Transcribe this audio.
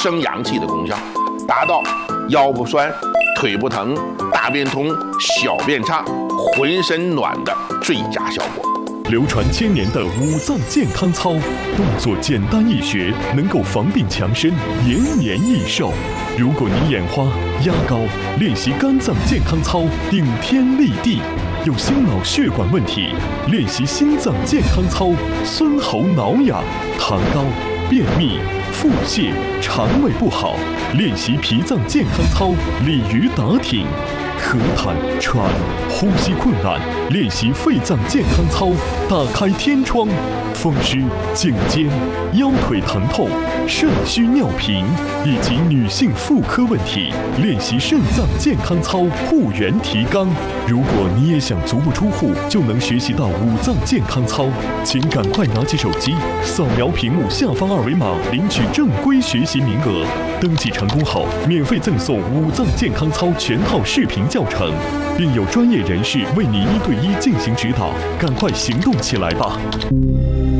生阳气的功效，达到腰不酸、腿不疼、大便通、小便畅、浑身暖的最佳效果。 流传千年的五脏健康操，动作简单易学，能够防病强身、延年益寿。如果你眼花、压高，练习肝脏健康操顶天立地；有心脑血管问题，练习心脏健康操孙喉挠痒；痰高、便秘、腹泻、肠胃不好，练习脾脏健康操鲤鱼打挺；咳痰、喘、呼吸困难，练习肺脏健康操打开天窗；风湿、颈肩、腰腿疼痛、肾虚尿频以及女性妇科问题，练习肾脏健康操护元提肛。如果你也想足不出户就能学习到五脏健康操，请赶快拿起手机，扫描屏幕下方二维码，领取正规学习名额。登记成功后，免费赠送五脏健康操全套视频教程，并有专业人士为你1对1进行指导。赶快行动起来吧！